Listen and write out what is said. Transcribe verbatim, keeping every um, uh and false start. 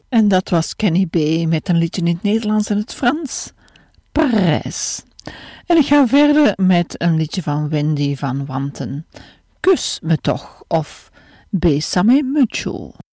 En dat was Kenny B. met een liedje in het Nederlands en het Frans, Parijs. En ik ga verder met een liedje van Wendy van Wanten, Kus me toch, of Bésame mucho.